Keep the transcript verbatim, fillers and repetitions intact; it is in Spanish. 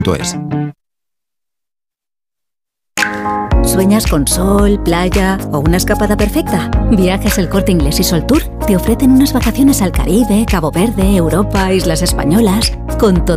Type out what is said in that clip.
es. ¿Sueñas con sol, playa o una escapada perfecta? Viajes El Corte Inglés y Sol Tour te ofrecen unas vacaciones al Caribe, Cabo Verde, Europa, Islas Españolas, con todo